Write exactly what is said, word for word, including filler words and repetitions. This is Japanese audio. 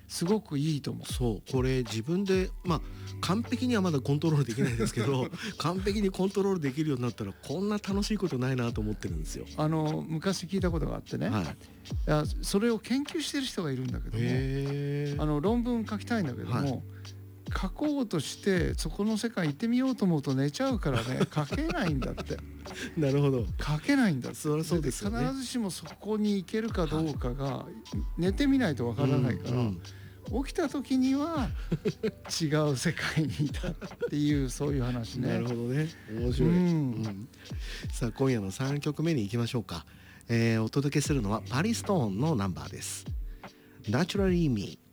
すごくいいと思う。 そうこれ自分でまあ完璧にはまだコントロールできないですけど完璧にコントロールできるようになったらこんな楽しいことないなと思ってるんですよ。 あの昔聞いたことがあってね、 はい、 いやそれを研究してる人がいるんだけども、 へー、 あの論文書きたいんだけども、はい、書こうとしてそこの世界行ってみようと思うと寝ちゃうからね書けないんだってなるほど、 書けないんだって。 そりゃそうですよね。 必ずしもそこに行けるかどうかが寝てみないとわからないから、うんうん、起きた時には違う世界にいたっていうそういう話ね。 なるほどね、面白い、うんうん、さあ今夜のさんきょくめに行きましょうか。えー、お届けするのはパリストーンのナンバーです。 Naturally Me。